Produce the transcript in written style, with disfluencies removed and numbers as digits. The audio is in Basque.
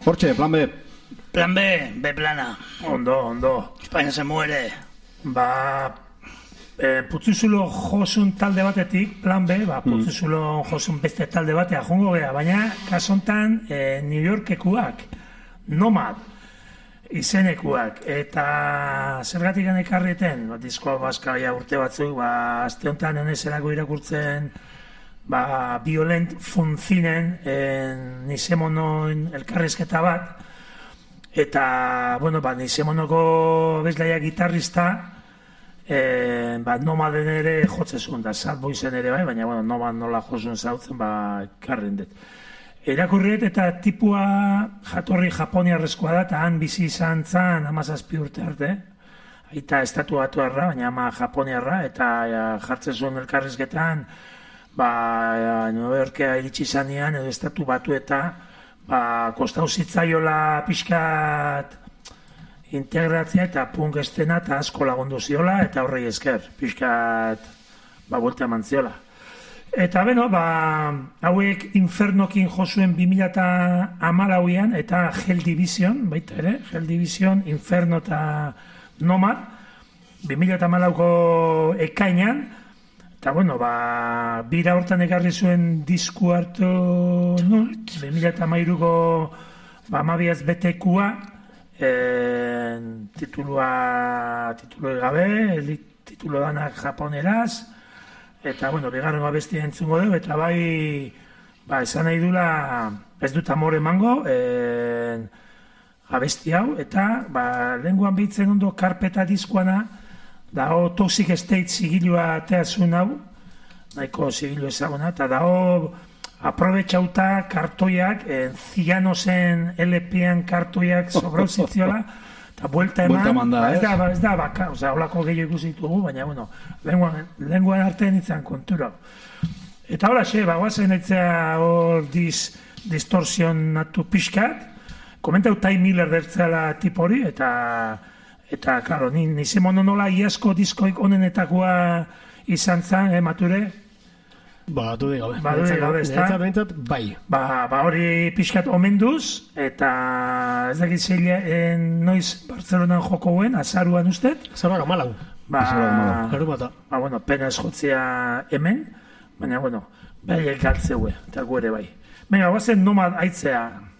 Hortxe, plan B. Plan B, B plana. Ondo. España se muere. Putzuzulo josun talde batetik, plan B, putzuzulo josun beste talde batea jongo gea, baina kasontan New Yorkekuak, Nomad izenekuak, eta zergatik ekarreten, diskoa baskaria urte batzuk, azte honetan enezelako irakurtzen Violent Funzinen Nisemonoen elkarrizketa bat, eta, Nisemonoko bezlaia gitarrista, Nomaden ere jotzezun da, Sad Boysen ere bai, baina Nomad nola josun zautzen, karren dut. Erakurriet eta tipua jatorri japoniarrezkoa da, eta han bizi izan zan 17 urte arte, eta estatu batuarra, baina ama japoniarra, eta jartzezun elkarrizketan, New Yorkea iritsi zanean, edo estatu batu eta kostau zitzaiola pixkat integratzea eta punk estena eta asko lagundu ziola, eta horrei esker, pixkat buelta eman ziola. Eta hauek Infernokin josuen 2014an, eta Hell Division, baita ere, Hell Division, Inferno eta Nomad, 2014ko ekainan, eta bira hortan ekarri zuen disku hartu, 2013ko 12 betekua, titulu gabe, titulu danak japoneraz, eta, bigarrengo abestia entzungo dugu, eta esan nahi dula, ez dut amore emango, abesti hau, eta, lenguan behitzen ondo karpeta diskoana, dago Toxic State zigilua ateazun hau, nahiko zigilu ezaguna, eta dago aprobetxauta kartoiak, Zianosen LP-an kartoiak sobrau zitziola, eta buelta eman, ez da baka, holako gehiago ikusi ditugu, baina, lenguan artean izan kontura. Eta hola, guazen etzea hor distorsionatu pixkat, komentau Ty Miller dertzela tip hori, eta, klaro, nizemono nola iasko diskoik onenetakoa izan zan, mature? Dude gabe. Dude gabe, ez da? Netzat, bai. Hori pixkat omenduz, eta ez dakit zeila noiz Bartzelonan joko guen, azaruan ustet? Azaruak amalau. Pena ez jotzea hemen, baina, bai elkartzeue, eta gu ere bai. Venga, guazen Nomad aitzea.